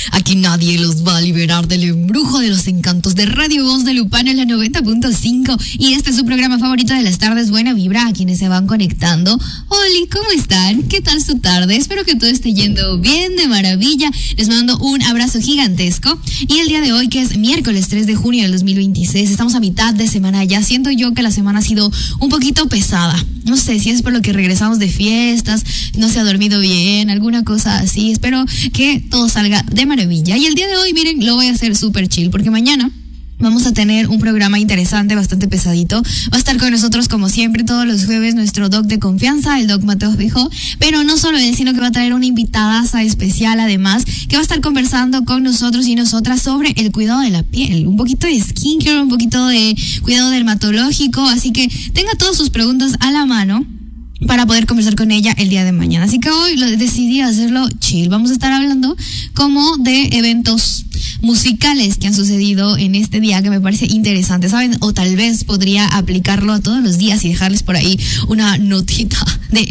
Aquí nadie los va a liberar del embrujo de los encantos de Radio Voz de Lupano en la 90.5. Y este es su programa favorito de las tardes, Buena Vibra, a quienes se van conectando. Oli, ¿cómo están? ¿Qué tal su tarde? Espero que todo esté yendo bien, de maravilla. Les mando un abrazo gigantesco. Y el día de hoy, que es miércoles 3 de junio del 2026, estamos a mitad de semana ya. Siento yo que la semana ha sido un poquito pesada. No sé si es por lo que regresamos de fiestas, no se ha dormido bien, alguna cosa así. Espero que todo salga de maravilla. Y el día de hoy, miren, lo voy a hacer súper chill, porque mañana vamos a tener un programa interesante, bastante pesadito. Va a estar con nosotros, como siempre, todos los jueves, nuestro doc de confianza, el doc Mateo Fijo. Pero no solo él, sino que va a traer una invitadaza especial, además, que va a estar conversando con nosotros y nosotras sobre el cuidado de la piel. Un poquito de skincare, un poquito de cuidado dermatológico. Así que tenga todas sus preguntas a la mano para poder conversar con ella el día de mañana. Así que hoy decidí hacerlo chill. Vamos a estar hablando como de eventos musicales que han sucedido en este día, que me parece interesante, ¿saben? O tal vez podría aplicarlo a todos los días y dejarles por ahí una notita de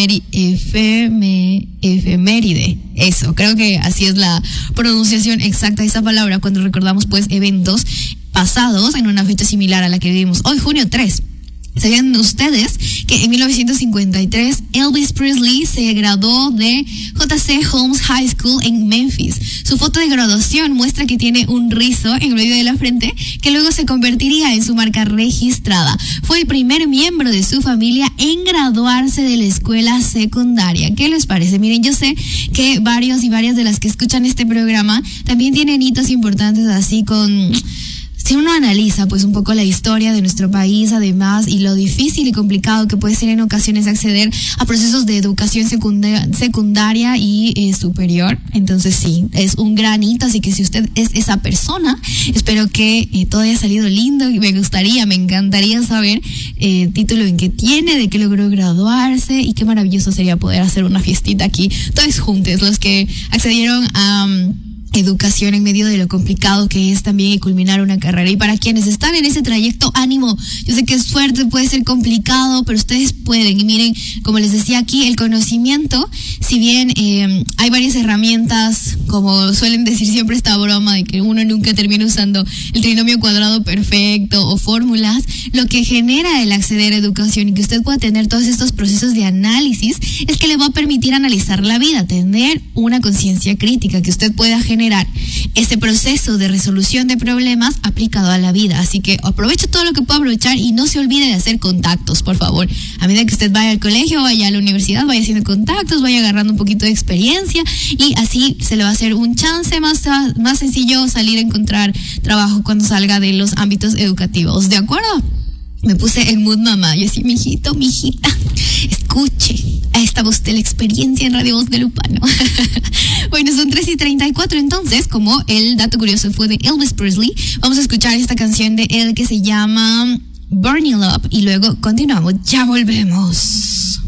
efeméride. Eso, creo que así es la pronunciación exacta de esa palabra cuando recordamos pues eventos pasados en una fecha similar a la que vivimos hoy, junio 3. ¿Sabían ustedes que en 1953 Elvis Presley se graduó de J.C. Holmes High School en Memphis? Su foto de graduación muestra que tiene un rizo en medio de la frente que luego se convertiría en su marca registrada. Fue el primer miembro de su familia en graduarse de la escuela secundaria. ¿Qué les parece? Miren, yo sé que varios y varias de las que escuchan este programa también tienen hitos importantes así con... Si uno analiza pues un poco la historia de nuestro país, además, y lo difícil y complicado que puede ser en ocasiones acceder a procesos de educación secundaria y superior, entonces sí, es un gran hito. Así que si usted es esa persona, espero que todo haya salido lindo, y me encantaría saber título en que tiene, de qué logró graduarse, y qué maravilloso sería poder hacer una fiestita aquí, todos juntos, los que accedieron a educación en medio de lo complicado que es también culminar una carrera. Y para quienes están en ese trayecto, ánimo. Yo sé que es fuerte, puede ser complicado, pero ustedes pueden. Y miren, como les decía aquí, el conocimiento, si bien hay varias herramientas, como suelen decir siempre esta broma de que uno nunca termina usando el trinomio cuadrado perfecto o fórmulas, lo que genera el acceder a educación y que usted pueda tener todos estos procesos de análisis es que le va a permitir analizar la vida, tener una conciencia crítica, que usted pueda generar ese proceso de resolución de problemas aplicado a la vida. Así que aproveche todo lo que pueda aprovechar y no se olvide de hacer contactos, por favor. A medida que usted vaya al colegio, vaya a la universidad, vaya haciendo contactos, vaya agarrando un poquito de experiencia, y así se le va a hacer un chance más sencillo salir a encontrar trabajo cuando salga de los ámbitos educativos. ¿De acuerdo? Me puse en mood mamá. Yo sí, mijita, escuche. Esta voz de la experiencia en Radio Voz de Lupano. Bueno, son 3:34, entonces, como el dato curioso fue de Elvis Presley, vamos a escuchar esta canción de él que se llama Burning Up y luego continuamos. Ya volvemos.